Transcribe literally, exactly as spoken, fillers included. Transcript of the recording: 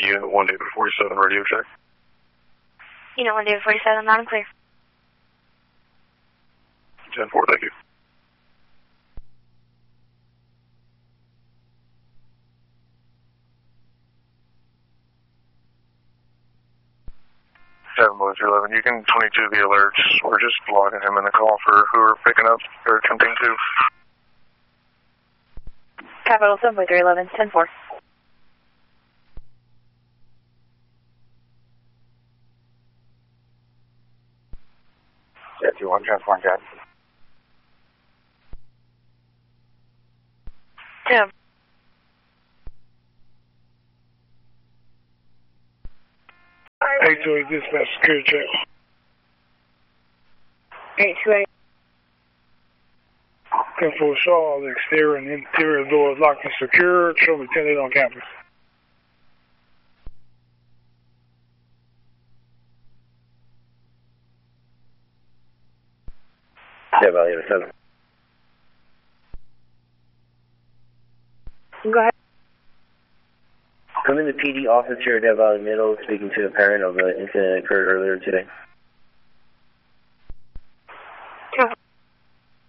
Unit one David forty-seven, radio check. Unit one David forty-seven, loud and clear. ten four, thank you. seven one two eleven, you can twenty-two the alerts. We're just logging him in the call for who we're picking up or attempting to. Capital seven point three eleven, ten four. Yeah, two one, transform cat. Tim. eight two eight dispatch, security check. eight two eight. ten four, show all the exterior and interior doors locked and secured. Show me ten eight on campus. Dev Valley seven. Go ahead. I'm in the P D office here at Dev Valley Middle, speaking to a parent of the incident that occurred earlier today.